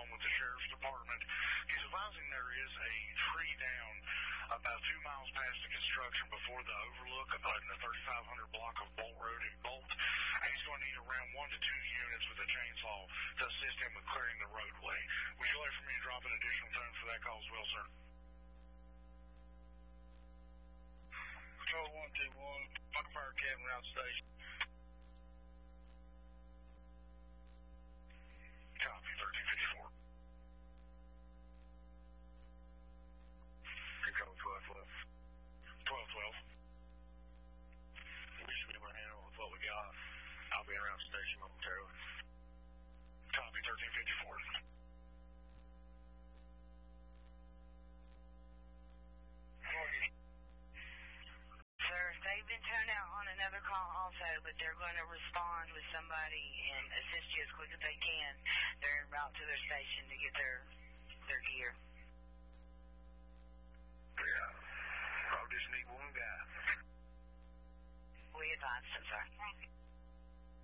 with the Sheriff's Department. He's advising there is a tree down about 2 miles past the construction before the overlook in the 3500 block of Bolt Road in Bolt. And he's going to need around 1 to 2 units with a chainsaw to assist him with clearing the roadway. Would you like for me to drop an additional time for that call as well, sir? Control 121, Fire Cabin Route Station. Copy, 1354. Control 1212. 1212. We should be able to handle with what we got. I'll be around station momentarily. Copy, 1354. Sir, they've been turned out on another call also, but they're going to respond with somebody and assist you as quick as they can. They're en route to their station to get their gear.